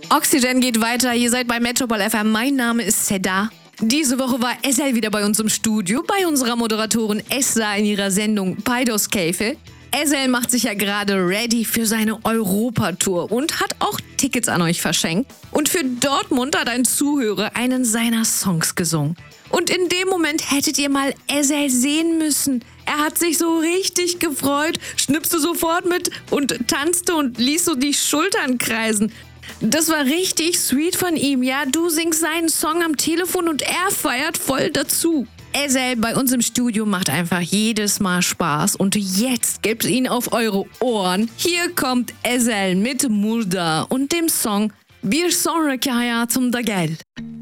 Oxygen geht weiter, ihr seid bei Metropol FM, mein Name ist Seda. Diese Woche war Ezel wieder bei uns im Studio, bei unserer Moderatorin Esra in ihrer Sendung Paydos Keyfe. Ezel macht sich ja gerade ready für seine Europatour und hat auch Tickets an euch verschenkt. Und für Dortmund hat ein Zuhörer einen seiner Songs gesungen. Und in dem Moment hättet ihr mal Ezel sehen müssen. Er hat sich so richtig gefreut, schnipste sofort mit und tanzte und ließ so die Schultern kreisen. Das war richtig sweet von ihm, ja. Du singst seinen Song am Telefon und er feiert voll dazu. Ezel bei uns im Studio macht einfach jedes Mal Spaß und jetzt gebt ihn auf eure Ohren. Hier kommt Ezel mit Murda und dem Song Bir sonraki hayatımda gel.